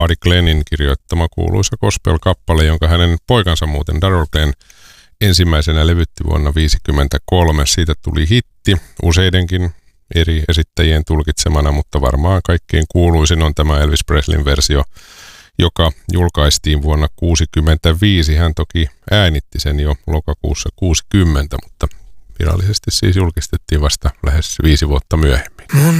Buddy Glennin kirjoittama kuuluisa gospel-kappale, jonka hänen poikansa muuten Darryl Glenn ensimmäisenä levytti vuonna 1953. Siitä tuli hitti useidenkin eri esittäjien tulkitsemana, mutta varmaan kaikkein kuuluisin on tämä Elvis Presleyn versio, joka julkaistiin vuonna 1965. Hän toki äänitti sen jo lokakuussa 1960, mutta virallisesti siis julkistettiin vasta lähes 5 vuotta myöhemmin. Mun